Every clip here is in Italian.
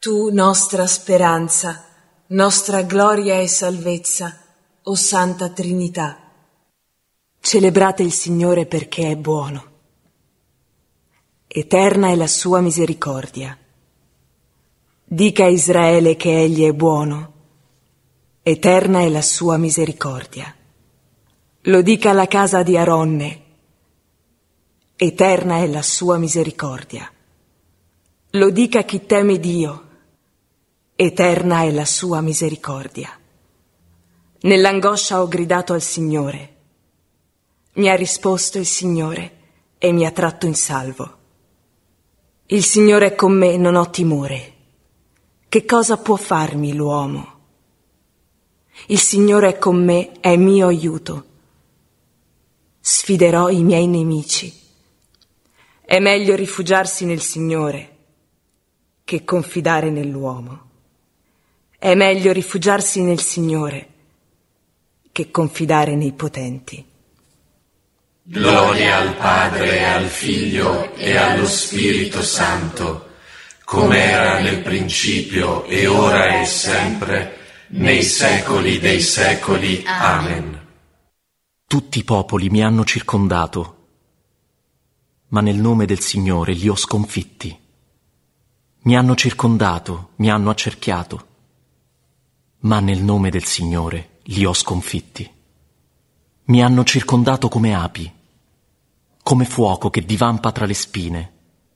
Tu nostra speranza, nostra gloria e salvezza, o Santa Trinità. Celebrate il Signore perché è buono. Eterna è la sua misericordia. Dica a Israele che egli è buono. Eterna è la sua misericordia. Lo dica alla casa di Aronne. Eterna è la sua misericordia. Lo dica a chi teme Dio. Eterna è la sua misericordia. Nell'angoscia ho gridato al Signore. Mi ha risposto il Signore e mi ha tratto in salvo. Il Signore è con me, non ho timore. Che cosa può farmi l'uomo? Il Signore è con me, è mio aiuto. Sfiderò i miei nemici. È meglio rifugiarsi nel Signore che confidare nell'uomo. È meglio rifugiarsi nel Signore che confidare nei potenti. Gloria al Padre, al Figlio e allo Spirito Santo, come era nel principio e ora e sempre, nei secoli dei secoli. Amen. Tutti i popoli mi hanno circondato, ma nel nome del Signore li ho sconfitti. Mi hanno circondato, mi hanno accerchiato, ma nel nome del Signore li ho sconfitti. Mi hanno circondato come api, come fuoco che divampa tra le spine,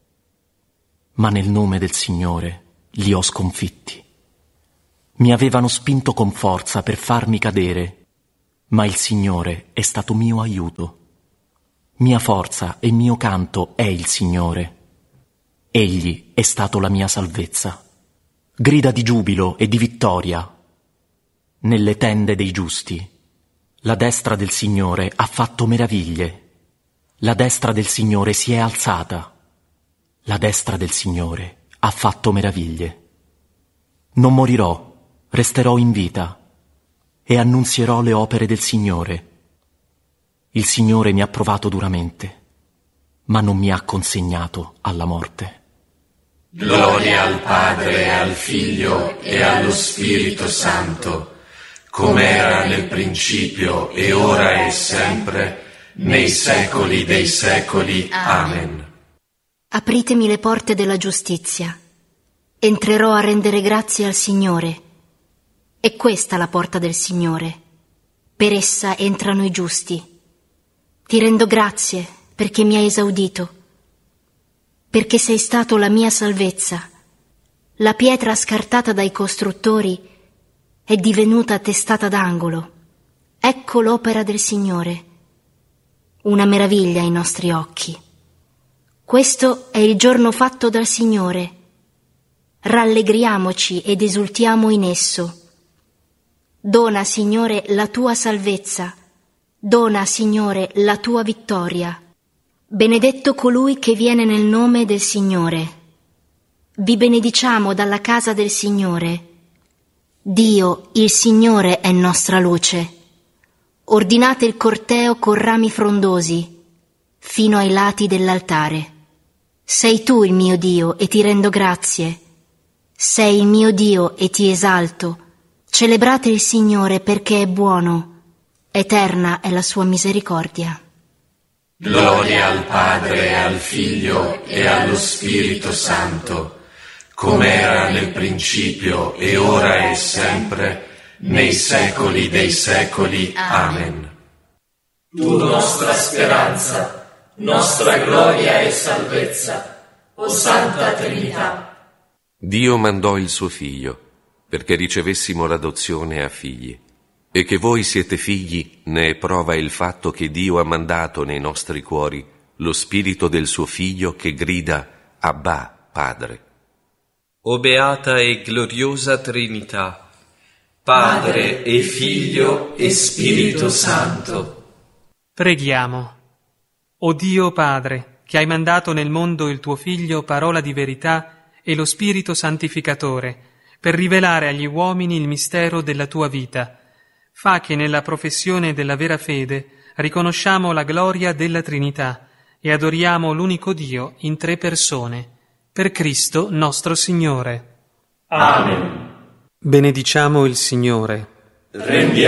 ma nel nome del Signore li ho sconfitti. Mi avevano spinto con forza per farmi cadere, ma il Signore è stato mio aiuto. Mia forza e mio canto è il Signore. Egli è stato la mia salvezza. Grida di giubilo e di vittoria nelle tende dei giusti. La destra del Signore ha fatto meraviglie. La destra del Signore si è alzata. La destra del Signore ha fatto meraviglie. Non morirò, resterò in vita e annunzierò le opere del Signore. Il Signore mi ha provato duramente, ma non mi ha consegnato alla morte. Gloria al Padre, al Figlio e allo Spirito Santo, come era nel principio e ora e sempre, nei secoli dei secoli. Amen. Apritemi le porte della giustizia. Entrerò a rendere grazie al Signore. È questa la porta del Signore. Per essa entrano i giusti. Ti rendo grazie perché mi hai esaudito, perché sei stato la mia salvezza. La pietra scartata dai costruttori è divenuta testata d'angolo. Ecco l'opera del Signore, una meraviglia ai nostri occhi. Questo è il giorno fatto dal Signore. Rallegriamoci ed esultiamo in esso. Dona, Signore, la tua salvezza. Dona, Signore, la tua vittoria. Benedetto colui che viene nel nome del Signore. Vi benediciamo dalla casa del Signore. Dio, il Signore, è nostra luce. Ordinate il corteo con rami frondosi, fino ai lati dell'altare. Sei tu il mio Dio e ti rendo grazie. Sei il mio Dio e ti esalto. Celebrate il Signore perché è buono. Eterna è la sua misericordia. Gloria al Padre, al Figlio e allo Spirito Santo, come era nel principio e ora e sempre, nei secoli dei secoli. Amen. Tu nostra speranza, nostra gloria e salvezza, o Santa Trinità. Dio mandò il suo Figlio perché ricevessimo l'adozione a figli. E che voi siete figli ne è prova il fatto che Dio ha mandato nei nostri cuori lo spirito del suo Figlio che grida Abbà, Padre. O beata e gloriosa Trinità, Padre e Figlio e Spirito Santo. Preghiamo. O Dio Padre, che hai mandato nel mondo il tuo Figlio, parola di verità, e lo Spirito Santificatore, per rivelare agli uomini il mistero della tua vita, fa che nella professione della vera fede riconosciamo la gloria della Trinità e adoriamo l'unico Dio in 3 persone, per Cristo nostro Signore. Amen. Benediciamo il Signore. Rendiamo